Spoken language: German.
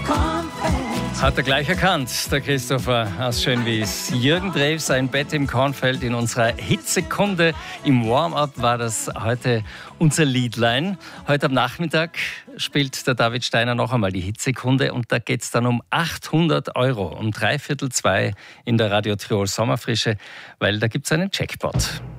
Hat er gleich erkannt, der Christopher aus Schönwies. Jürgen Drews, ein Bett im Kornfeld in unserer Hitsekunde. Im Warm-up war das heute unser Liedlein. Heute am Nachmittag spielt der David Steiner noch einmal die Hitsekunde und da geht es dann um 800 €, um 1:45 in der Radio Tirol Sommerfrische, weil da gibt es einen Jackpot.